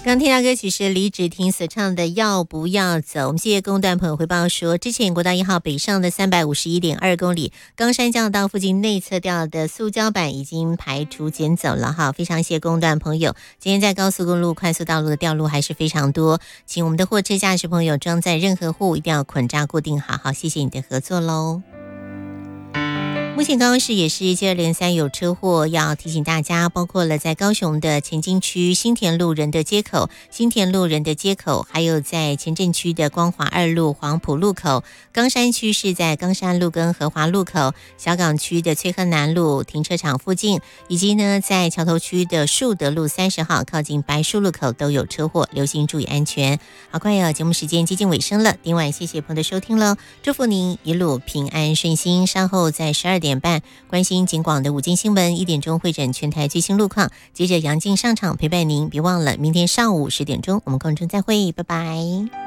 刚听到歌曲是李芷婷所唱的《要不要走》。我们谢谢公段朋友回报说，之前国道1号北上的351.2公里冈山交流道附近内侧掉的塑胶板已经排除捡走了哈，非常谢谢公段朋友。今天在高速公路快速道路的掉路还是非常多，请我们的货车驾驶朋友装载任何货物一定要捆扎固定好，好谢谢你的合作喽。目前高雄市也是接二连三有车祸，要提醒大家，包括了在高雄的前进区新田路仁德街口、新田路仁德街口，还有在前镇区的光华2路黄埔路口，冈山区是在冈山路跟和华路口，小港区的翠河南路停车场附近，以及呢在桥头区的树德路30号靠近白树路口都有车祸，留心注意安全。好，快要节目时间接近尾声了，另外谢谢朋友的收听了，祝福您一路平安顺心。稍后在12点半关心警广的午间新闻，1点钟会诊全台最新路况，接着杨静上场陪伴您，别忘了明天上午10点钟我们空中再会，拜拜。